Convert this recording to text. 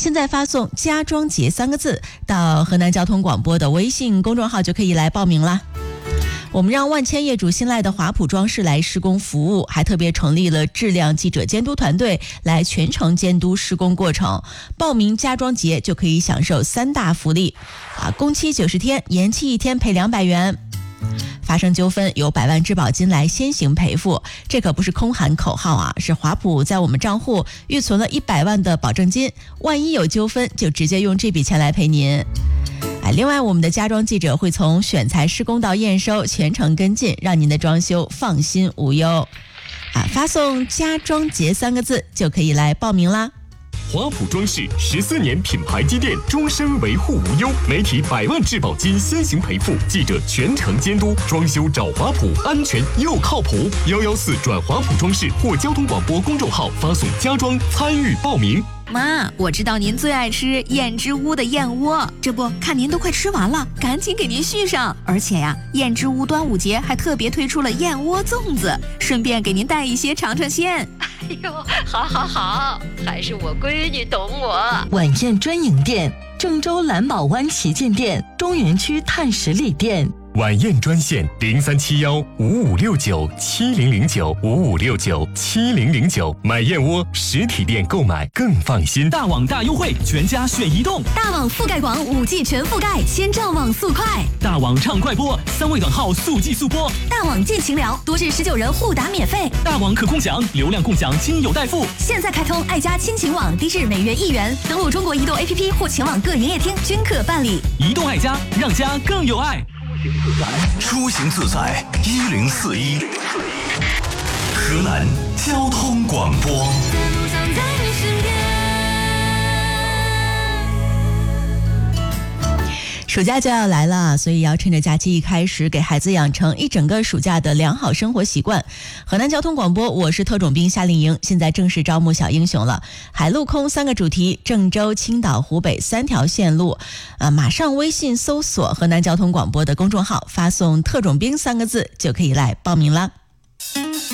现在发送家装节3个字到河南交通广播的微信公众号就可以来报名啦。我们让万千业主信赖的华普装饰来施工服务，还特别成立了质量记者监督团队来全程监督施工过程。报名家装节就可以享受3大福利工期90天，延期1天赔200元。发生纠纷有100万质保金来先行赔付，这可不是空喊口号是华普在我们账户预存了100万的保证金，万一有纠纷就直接用这笔钱来赔您。另外我们的家装记者会从选材施工到验收全程跟进，让您的装修放心无忧发送家装节3个字就可以来报名啦。 华普装饰14年品牌积淀，终身维护无忧，媒体100万质保金先行赔付，记者全程监督，装修找华普，安全又靠谱。114转华普装饰或交通广播公众号发送家装参与报名。 妈，我知道您最爱吃燕之屋的燕窝，这不看您都快吃完了，赶紧给您续上。而且呀，燕之屋端午节还特别推出了燕窝粽子，顺便给您带一些尝尝鲜。 哎呦，好，还是我闺女懂我。 晚宴专营店：郑州蓝宝湾旗舰店、中原区碳十里店。 晚宴专线03715569700955697009，买燕窝实体店购买更放心。 大网大优惠，全家选移动。 大网覆盖广，5G 全覆盖，先上网速快。 大网畅快播，3位短号速记速播。 大网尽情聊，多至19人互打免费。 大网可共享，流量共享，亲友代付。 现在开通爱家亲情网，低至每月1元，登录中国移动 APP 或前往各营业厅均可办理。 移动爱家，让家更有爱。 出行自在1041，河南交通广播。 暑假就要来了，所以要趁着假期一开始给孩子养成一整个暑假的良好生活习惯。河南交通广播，我是特种兵夏令营，现在正式招募小英雄了。海陆空3个主题，郑州、青岛、湖北3条线路马上微信搜索河南交通广播的公众号，发送特种兵3个字就可以来报名了。